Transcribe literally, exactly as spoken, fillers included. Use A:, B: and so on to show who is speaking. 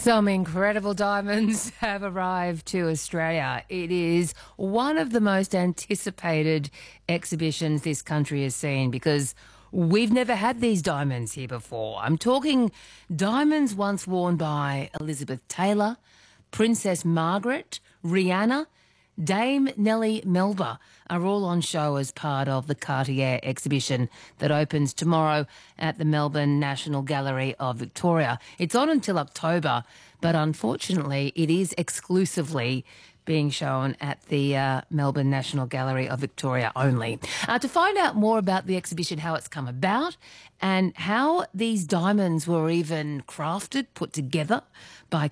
A: Some incredible diamonds have arrived to Australia. It is one of the most anticipated exhibitions this country has seen because we've never had these diamonds here before. I'm talking diamonds once worn by Elizabeth Taylor, Princess Margaret, Rihanna, Dame Nellie Melba are all on show as part of the Cartier exhibition that opens tomorrow at the Melbourne National Gallery of Victoria. It's on until October, but unfortunately it is exclusively being shown at the uh, Melbourne National Gallery of Victoria only. Uh, to find out more about the exhibition, how it's come about and how these diamonds were even crafted, put together by